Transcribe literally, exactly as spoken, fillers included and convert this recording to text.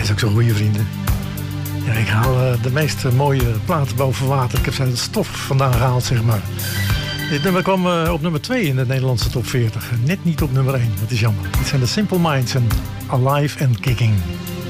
is ook zo'n goede vrienden. Ja, ik haal uh, de meest uh, mooie platen boven water. Ik heb zijn stof vandaan gehaald, zeg maar. Dit nummer kwam uh, op nummer twee in de Nederlandse top veertig. Net niet op nummer één, dat is jammer. Dit zijn de Simple Minds en Alive and Kicking.